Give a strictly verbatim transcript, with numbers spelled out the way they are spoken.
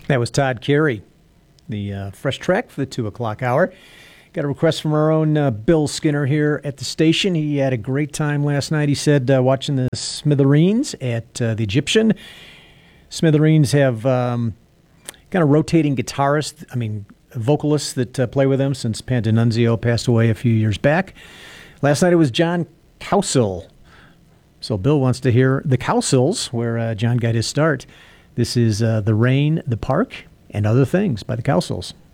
That was Todd Carey, the uh, fresh track for the two o'clock hour. Got a request from our own uh, Bill Skinner here at the station. He had a great time last night, he said, uh, watching the Smithereens at uh, the Egyptian. Smithereens have um, kind of rotating guitarists, I mean, vocalists that uh, play with them since Pantanunzio passed away a few years back. Last night it was John Cowsill. So Bill wants to hear the Cowsills, where uh, John got his start. This is uh, The Rain, the Park, and Other Things by the Cowsills.